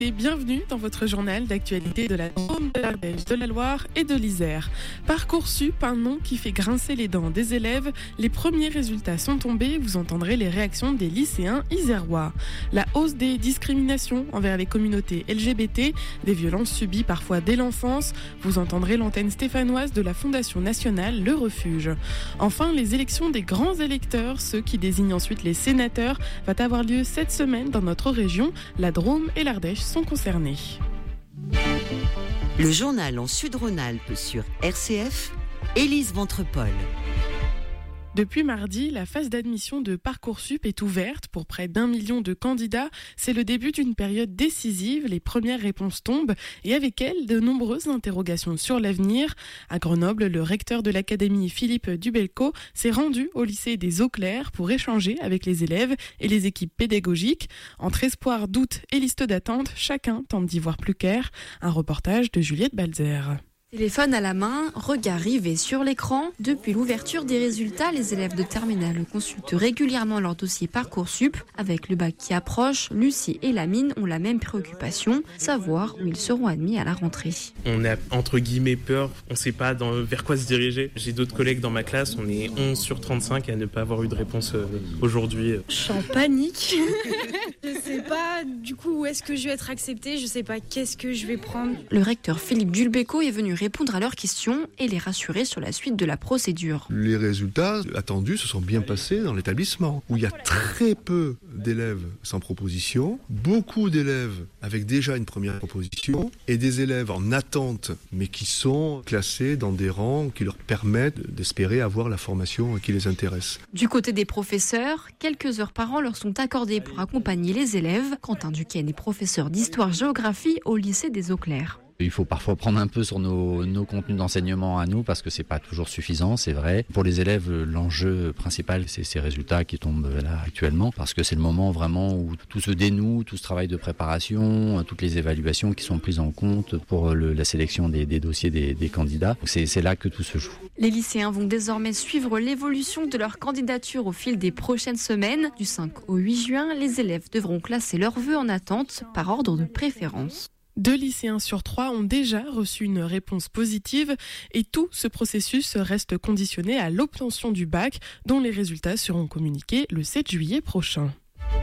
Et bienvenue dans votre journal d'actualité de la Drôme, de l'Ardèche, de la Loire et de l'Isère. Parcoursup, un nom qui fait grincer les dents des élèves. Les premiers résultats sont tombés, vous entendrez les réactions des lycéens isérois. La hausse des discriminations envers les communautés LGBT, des violences subies parfois dès l'enfance, vous entendrez l'antenne stéphanoise de la Fondation nationale Le Refuge. Enfin, les élections des grands électeurs, ceux qui désignent ensuite les sénateurs, va avoir lieu cette semaine dans notre région. La Drôme et l'Ardèche sont concernés. Le journal en Sud-Rhône-Alpes sur RCF, Élise Ventrepol. Depuis mardi, la phase d'admission de Parcoursup est ouverte pour près d'1 million de candidats. C'est le début d'une période décisive. Les premières réponses tombent et avec elles, de nombreuses interrogations sur l'avenir. À Grenoble, le recteur de l'académie, Philippe Dubelco, s'est rendu au lycée des Eaux-Claires pour échanger avec les élèves et les équipes pédagogiques. Entre espoir, doute et liste d'attente, chacun tente d'y voir plus clair. Un reportage de Juliette Balzer. Téléphone à la main, regard rivé sur l'écran. Depuis l'ouverture des résultats, les élèves de terminale consultent régulièrement leur dossier Parcoursup. Avec le bac qui approche, Lucie et Lamine ont la même préoccupation, savoir où ils seront admis à la rentrée. On a entre guillemets peur, on ne sait pas vers quoi se diriger. J'ai d'autres collègues dans ma classe, on est 11 sur 35 à ne pas avoir eu de réponse aujourd'hui. Je suis en panique. Je sais pas du coup où est-ce que je vais être acceptée, je sais pas qu'est-ce que je vais prendre. Le recteur Philippe Dubelco est venu répondre à leurs questions et les rassurer sur la suite de la procédure. Les résultats attendus se sont bien passés dans l'établissement, où il y a très peu d'élèves sans proposition, beaucoup d'élèves avec déjà une première proposition, et des élèves en attente, mais qui sont classés dans des rangs qui leur permettent d'espérer avoir la formation qui les intéresse. Du côté des professeurs, quelques heures par an leur sont accordées pour accompagner les élèves. Quentin Duquesne est professeur d'histoire-géographie au lycée des Eaux-Claires. Il faut parfois prendre un peu sur nos contenus d'enseignement à nous parce que c'est pas toujours suffisant, c'est vrai. Pour les élèves, l'enjeu principal, c'est ces résultats qui tombent là actuellement parce que c'est le moment vraiment où tout se dénoue, tout ce travail de préparation, toutes les évaluations qui sont prises en compte pour la sélection des dossiers des candidats. C'est là que tout se joue. Les lycéens vont désormais suivre l'évolution de leur candidature au fil des prochaines semaines. Du 5 au 8 juin, les élèves devront classer leurs vœux en attente par ordre de préférence. 2 lycéens sur 3 ont déjà reçu une réponse positive et tout ce processus reste conditionné à l'obtention du bac dont les résultats seront communiqués le 7 juillet prochain.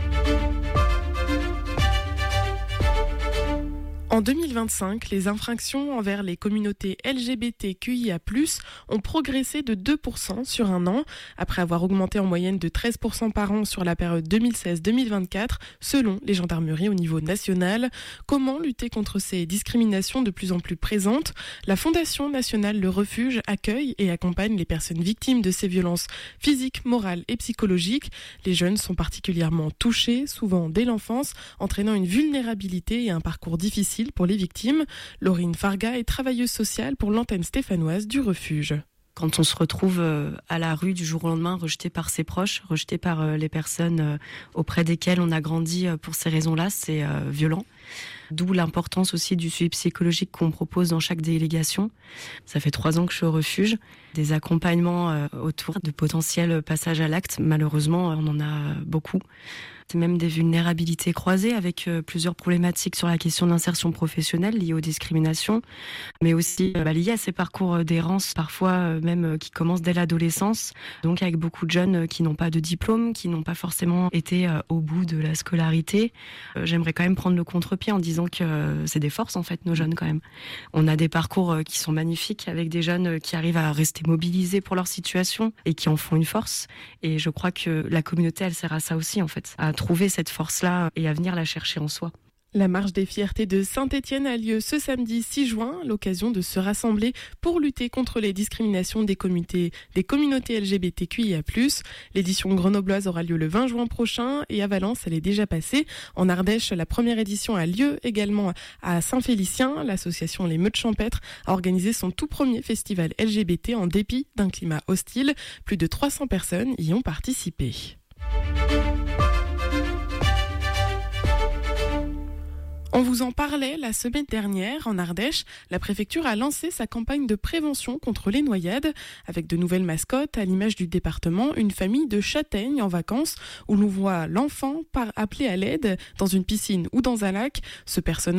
En 2025, les infractions envers les communautés LGBTQIA+, ont progressé de 2% sur un an, après avoir augmenté en moyenne de 13% par an sur la période 2016-2024, selon les gendarmeries au niveau national. Comment lutter contre ces discriminations de plus en plus présentes ? La Fondation nationale Le Refuge accueille et accompagne les personnes victimes de ces violences physiques, morales et psychologiques. Les jeunes sont particulièrement touchés, souvent dès l'enfance, entraînant une vulnérabilité et un parcours difficile pour les victimes. Laurine Farga est travailleuse sociale pour l'antenne stéphanoise du Refuge. Quand on se retrouve à la rue du jour au lendemain, rejeté par ses proches, rejeté par les personnes auprès desquelles on a grandi pour ces raisons-là, c'est violent. D'où l'importance aussi du suivi psychologique qu'on propose dans chaque délégation. Ça fait 3 ans que je suis au refuge. Des accompagnements autour de potentiels passages à l'acte. Malheureusement, on en a beaucoup. C'est même des vulnérabilités croisées avec plusieurs problématiques sur la question d'insertion professionnelle liée aux discriminations, mais aussi liées à ces parcours d'errance, parfois même qui commencent dès l'adolescence. Donc avec beaucoup de jeunes qui n'ont pas de diplôme, qui n'ont pas forcément été au bout de la scolarité. J'aimerais quand même prendre le contre-pied en disant que c'est des forces en fait, nos jeunes quand même. On a des parcours qui sont magnifiques avec des jeunes qui arrivent à rester mobilisés pour leur situation et qui en font une force. Et je crois que la communauté, elle sert à ça aussi en fait, à trouver cette force-là et à venir la chercher en soi. La marche des fiertés de Saint-Étienne a lieu ce samedi 6 juin, l'occasion de se rassembler pour lutter contre les discriminations des communautés LGBTQIA+. L'édition grenobloise aura lieu le 20 juin prochain et à Valence, elle est déjà passée. En Ardèche, la première édition a lieu également à Saint-Félicien. L'association Les Meutes Champêtres a organisé son tout premier festival LGBT en dépit d'un climat hostile. Plus de 300 personnes y ont participé. On vous en parlait la semaine dernière en Ardèche. La préfecture a lancé sa campagne de prévention contre les noyades avec de nouvelles mascottes à l'image du département, une famille de châtaignes en vacances où l'on voit l'enfant appeler à l'aide dans une piscine ou dans un lac. Ce personnage